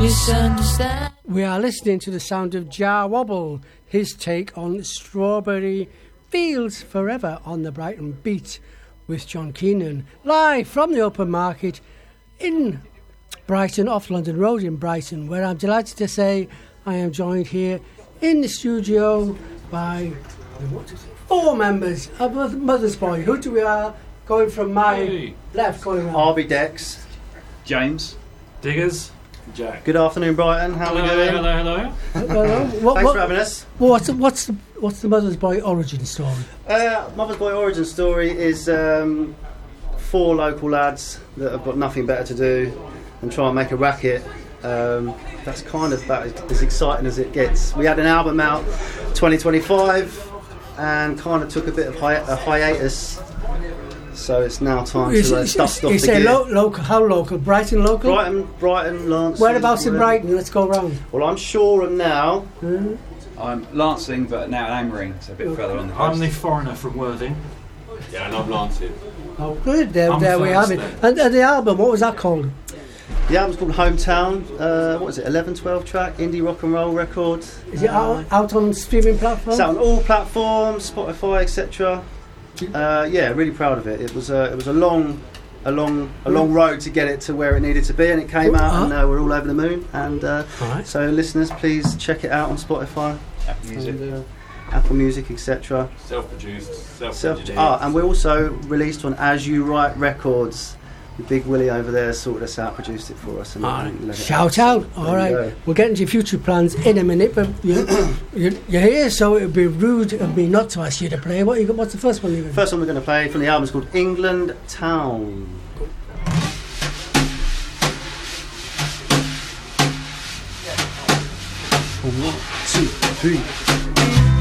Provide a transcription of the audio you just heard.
misunderstand. We are listening to the sound of Jar Wobble, his take on Strawberry Fields Forever on the Brighton Beat with John Keenan, live from the open market in Brighton, off London Road in Brighton, where I'm delighted to say I am joined here in the studio by 4 members of Mother's Boy. Who do we are? Going from my left, going around. Harvey Dex. James. Diggers. Jack. Good afternoon, Brighton. How are we doing? Hello. Thanks for having us. What's the Mother's Boy origin story? Mother's Boy origin story is 4 local lads that have got nothing better to do and try and make a racket. That's kind of about as exciting as it gets. We had an album out 2025 and kind of took a bit of a hiatus. So it's now time to dust off the gear. Local? How local? Brighton local? Brighton, Lancing. Whereabouts in Brighton? Let's go round. Well, I'm Shoreham now. I'm Lancing, but now at Angmering, so a bit further on the coast. I'm the foreigner from Worthing. Yeah, and I'm Lancing. Oh, good. There we have it. And the album, what was that called? The album's called Hometown. What is it? 11, 12 track indie rock and roll record. Is it out on streaming platforms? It's out on all platforms, Spotify, etc. Yeah, really proud of it. It was a long road to get it to where it needed to be, and it came out, and we're all over the moon. And so, listeners, please check it out on Spotify, Apple Music, etc. Self-produced. And we also released on As You Write Records. The big Willie over there sorted us out, produced it for us. And shout out! All right, we'll get into future plans in a minute, but you're here, so it would be rude of me not to ask you to play. What's the first one you're going to play? First one we're going to play from the album is called England Town. 1, 2, 3